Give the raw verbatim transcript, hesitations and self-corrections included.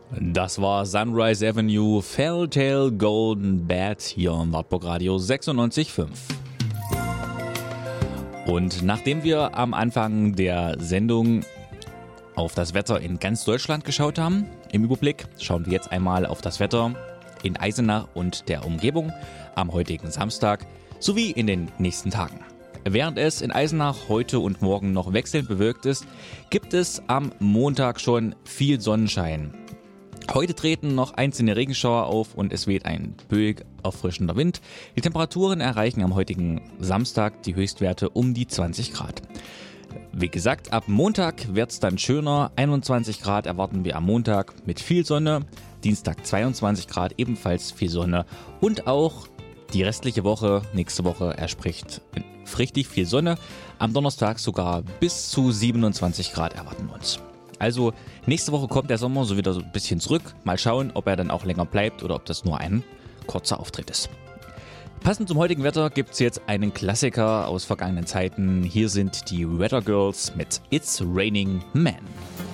Das war Sunrise Avenue, Fairytale Golden Bat hier im Wartburg Radio sechsundneunzig Komma fünf. Und nachdem wir am Anfang der Sendung auf das Wetter in ganz Deutschland geschaut haben, im Überblick, schauen wir jetzt einmal auf das Wetter in Eisenach und der Umgebung am heutigen Samstag sowie in den nächsten Tagen. Während es in Eisenach heute und morgen noch wechselnd bewölkt ist, gibt es am Montag schon viel Sonnenschein. Heute treten noch einzelne Regenschauer auf und es weht ein böig erfrischender Wind. Die Temperaturen erreichen am heutigen Samstag die Höchstwerte um die zwanzig Grad. Wie gesagt, ab Montag wird es dann schöner. einundzwanzig Grad erwarten wir am Montag mit viel Sonne. Dienstag zweiundzwanzig Grad, ebenfalls viel Sonne. Und auch die restliche Woche, nächste Woche, erspricht richtig viel Sonne. Am Donnerstag sogar bis zu siebenundzwanzig Grad erwarten wir uns. Also nächste Woche kommt der Sommer so wieder so ein bisschen zurück. Mal schauen, ob er dann auch länger bleibt oder ob das nur ein kurzer Auftritt ist. Passend zum heutigen Wetter gibt es jetzt einen Klassiker aus vergangenen Zeiten. Hier sind die Weather Girls mit It's Raining Men.